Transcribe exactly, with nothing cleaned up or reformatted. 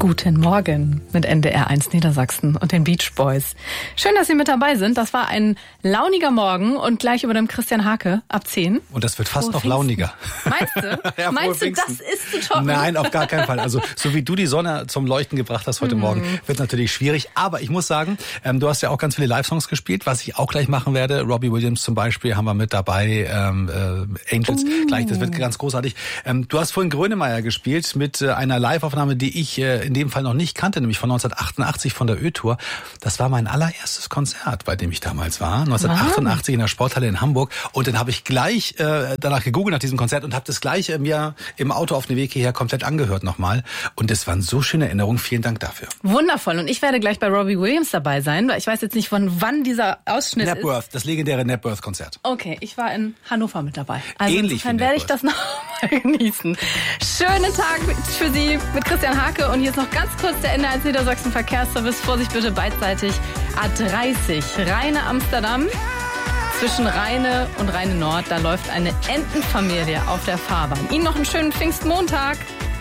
Guten Morgen mit N D R eins Niedersachsen und den Beach Boys. Schön, dass Sie mit dabei sind. Das war ein launiger Morgen und gleich über dem Christian Hake ab zehn. Und das wird fast Frohe noch Pfingsten. launiger. Meinst du? Ja, Meinst du, Pfingsten. das ist zu trocken? Nein, auf gar keinen Fall. Also so wie du die Sonne zum Leuchten gebracht hast heute mm. Morgen, wird natürlich schwierig. Aber ich muss sagen, ähm, du hast ja auch ganz viele Live-Songs gespielt, was ich auch gleich machen werde. Robbie Williams zum Beispiel haben wir mit dabei, ähm, äh, Angels Uh. gleich, das wird ganz großartig. Ähm, du hast vorhin Grönemeyer gespielt mit äh, einer Live-Aufnahme, die ich äh, in dem Fall noch nicht kannte, nämlich von neunzehnhundertachtundachtzig von der Ö-Tour. Das war mein allererstes Konzert, bei dem ich damals war, neunzehnhundertachtundachtzig wow. in der Sporthalle in Hamburg. Und dann habe ich gleich äh, danach gegoogelt nach diesem Konzert und habe das gleich äh, mir im Auto auf dem Weg hierher komplett angehört nochmal. Und es waren so schöne Erinnerungen. Vielen Dank dafür. Wundervoll. Und ich werde gleich bei Robbie Williams dabei sein. Ich weiß jetzt nicht, von wann dieser Ausschnitt Napworth, ist. das legendäre Napworth-Konzert. Okay, ich war in Hannover mit dabei. Also Ähnlich insofern werde ich das noch mal genießen. Schönen Tag für Sie mit Christian Hake. Und hier ist noch ganz kurz der N D R eins Niedersachsen Verkehrsservice. Vorsicht bitte beidseitig. A dreißig, Rheine Amsterdam. Zwischen Rheine und Rheine Nord, da läuft eine Entenfamilie auf der Fahrbahn. Ihnen noch einen schönen Pfingstmontag.